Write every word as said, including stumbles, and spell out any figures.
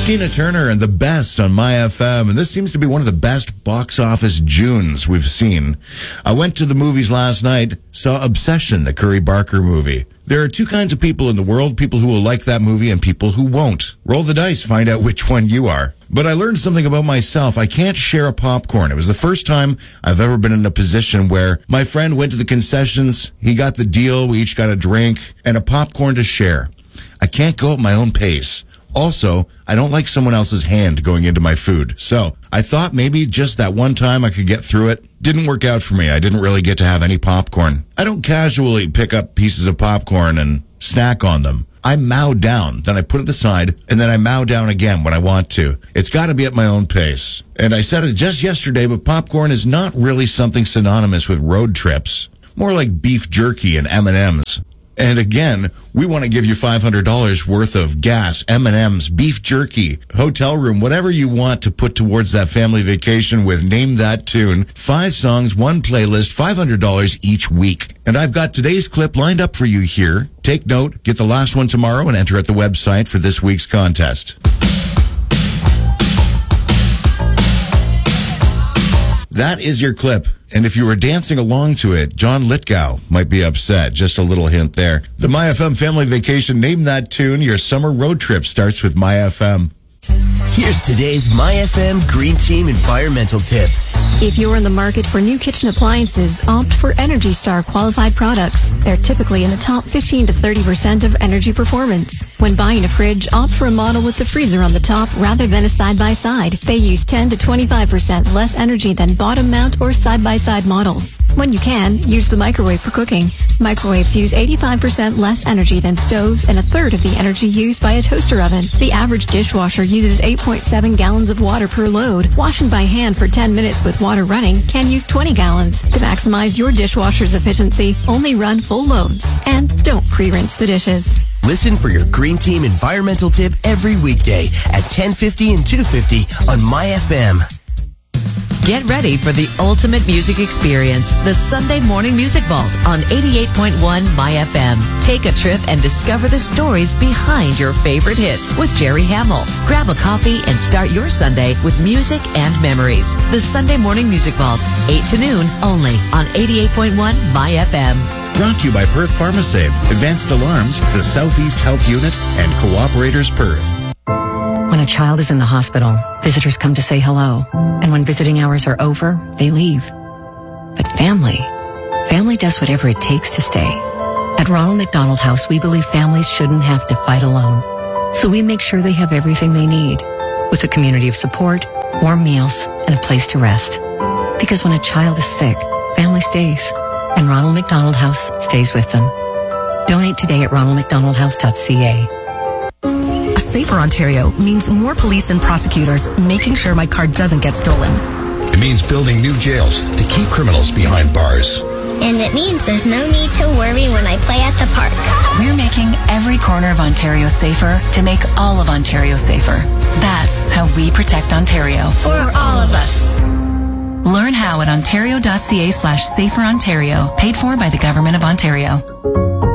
Tina Turner and The Best on My F M, and this seems to be one of the best box office Junes we've seen. I went to the movies last night, saw Obsession, the Curry Barker movie. There are two kinds of people in the world, people who will like that movie and people who won't. Roll the dice, find out which one you are. But I learned something about myself. I can't share a popcorn. It was the first time I've ever been in a position where my friend went to the concessions, he got the deal, we each got a drink, and a popcorn to share. I can't go at my own pace. Also, I don't like someone else's hand going into my food. So I thought maybe just that one time I could get through it. Didn't work out for me. I didn't really get to have any popcorn. I don't casually pick up pieces of popcorn and snack on them. I mow down, then I put it aside, and then I mow down again when I want to. It's got to be at my own pace. And I said it just yesterday, but popcorn is not really something synonymous with road trips. More like beef jerky and M and M's. And again, we want to give you five hundred dollars worth of gas, M and M's, beef jerky, hotel room, whatever you want to put towards that family vacation with Name That Tune. Five songs, one playlist, five hundred dollars each week. And I've got today's clip lined up for you here. Take note, get the last one tomorrow, and enter at the website for this week's contest. That is your clip. And if you were dancing along to it, John Lithgow might be upset. Just a little hint there. The My F M Family Vacation, Name That Tune. Your summer road trip starts with My F M. Here's today's My F M Green Team Environmental Tip. If you're in the market for new kitchen appliances, opt for Energy Star qualified products. They're typically in the top fifteen to thirty percent of energy performance. When buying a fridge, opt for a model with the freezer on the top rather than a side-by-side. They use ten to twenty-five percent less energy than bottom mount or side-by-side models. When you can, use the microwave for cooking. Microwaves use eighty-five percent less energy than stoves and a third of the energy used by a toaster oven. The average dishwasher uses eight point seven gallons of water per load. Washing by hand for ten minutes with water running can use twenty gallons. To maximize your dishwasher's efficiency, only run full loads. And don't pre-rinse the dishes. Listen for your Green Team Environmental Tip every weekday at ten fifty and two fifty on My F M. Get ready for the ultimate music experience, the Sunday Morning Music Vault on eighty-eight point one My F M. Take a trip and discover the stories behind your favorite hits with Jerry Hamill. Grab a coffee and start your Sunday with music and memories. The Sunday Morning Music Vault, eight to noon, only on eighty-eight point one My F M. Brought to you by Perth PharmaSave, Advanced Alarms, the Southeast Health Unit, and Cooperators Perth. When a child is in the hospital, visitors come to say hello. And when visiting hours are over, they leave. But family, family does whatever it takes to stay. At Ronald McDonald House, we believe families shouldn't have to fight alone. So we make sure they have everything they need, with a community of support, warm meals, and a place to rest. Because when a child is sick, family stays. And Ronald McDonald House stays with them. Donate today at ronald mcdonald house dot c a. A safer Ontario means more police and prosecutors making sure my car doesn't get stolen. It means building new jails to keep criminals behind bars. And it means there's no need to worry when I play at the park. We're making every corner of Ontario safer to make all of Ontario safer. That's how we protect Ontario. For all of us. Learn how at ontario dot c a slash safer Ontario, paid for by the Government of Ontario.